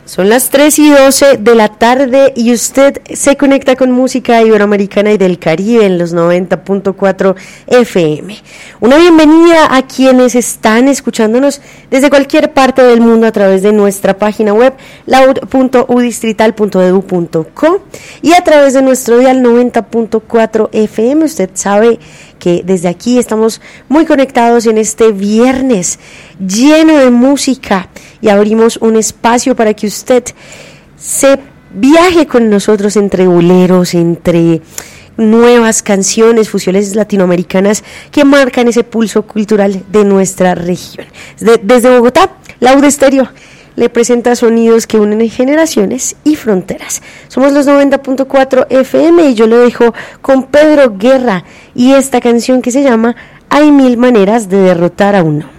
Son las 3:12 de la tarde y usted se conecta con música iberoamericana y del Caribe en los 90.4 FM. Una bienvenida a quienes están escuchándonos desde cualquier parte del mundo a través de nuestra página web laud.udistrital.edu.co y a través de nuestro dial 90.4 FM. Usted sabe que desde aquí estamos muy conectados en este viernes lleno de música y abrimos un espacio para que usted se viaje con nosotros entre boleros, entre nuevas canciones, fusiones latinoamericanas que marcan ese pulso cultural de nuestra región. Desde Bogotá, Laud Estéreo le presenta sonidos que unen generaciones y fronteras. Somos los 90.4 FM y yo lo dejo con Pedro Guerra y esta canción que se llama Hay mil maneras de derrotar a uno.